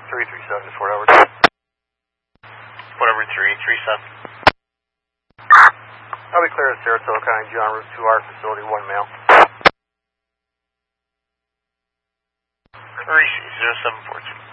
337 to Fort Edward. Fort Edward 337. I'll be clear to Saratoga County, John Route 2, our facility, 1 male. 30742.